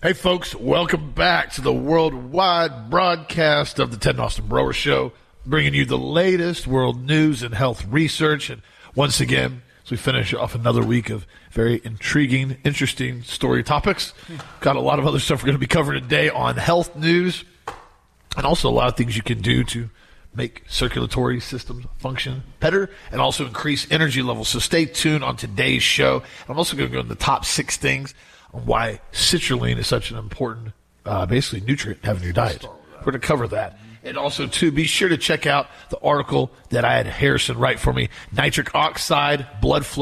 Hey, folks, welcome back to the worldwide broadcast of the Ted Austin Brower Show, bringing you the latest world news and health research. And once again, as we finish off another week of very intriguing, interesting story topics, got a lot of other stuff we're going to be covering today on health news, and also a lot of things you can do to make circulatory systems function better and also increase energy levels. So stay tuned on today's show. I'm also going to go into the top 6 things on why citrulline is such an important, basically, nutrient to have in your diet. We're going to cover that. And also, too, be sure to check out the article that I had Harrison write for me, Nitric Oxide, Blood Flow